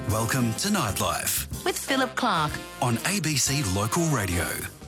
Welcome to Nightlife with Philip Clark on ABC Local Radio.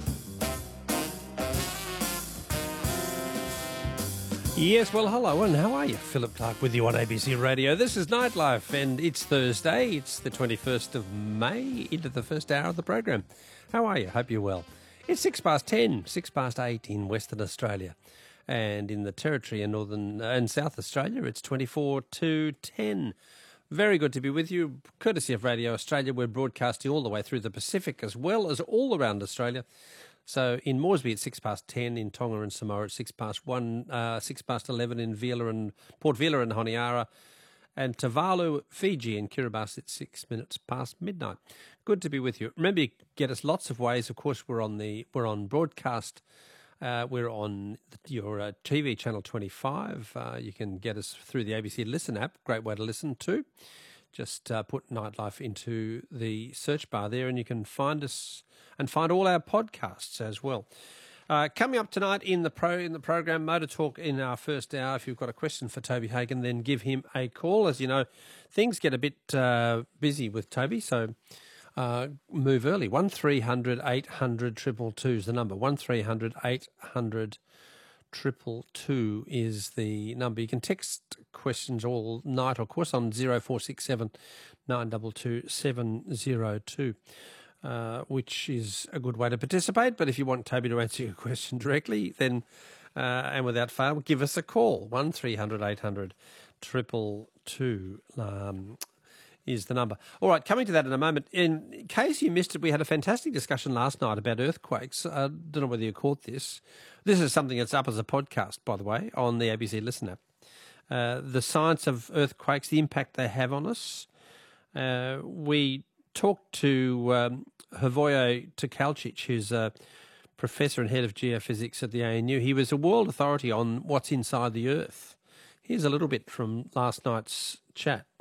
Yes, well, hello, and how are you? Philip Clark with you on ABC Radio. This is Nightlife, and it's Thursday. It's the 21st of May, into the first hour of the program. How are you? Hope you're well. It's 10:06 past 8 in Western Australia. And in the Territory in Northern and South Australia, it's 24 to 10. Very good to be with you. Courtesy of Radio Australia, we're broadcasting all the way through the Pacific as well as all around Australia. So in Moresby it's 10:06, in Tonga and Samoa it's 1:06, 11:06 in Vila and Port Vila and Honiara, and Tuvalu, Fiji and Kiribati it's 6 minutes past midnight. Good to be with you. Remember, you get us lots of ways. Of course, we're on broadcast. We're on your TV channel 25. You can get us through the ABC Listen app. Great way to listen to. Just put Nightlife into the search bar there, and you can find us and find all our podcasts as well. Coming up tonight in the program, Motor Talk in our first hour. If you've got a question for Toby Hagan, then give him a call. As you know, things get a bit busy with Toby, so move early. 1300 800 222 is the number. 1300 800 222 is the number. You can text questions all night, of course, on 0467 922 702, which is a good way to participate. But if you want Toby to answer your question directly, then and without fail, give us a call. 1300 800 222 is the number. All right, coming to that in a moment. In case you missed it, we had a fantastic discussion last night about earthquakes. I don't know whether you caught this. This is something that's up as a podcast, by the way, on the ABC Listen app. The science of earthquakes, the impact they have on us. We talked to Hrvoje Tkalčić, who's a professor and head of geophysics at the ANU. He was a world authority on what's inside the Earth. Here's a little bit from last night's chat.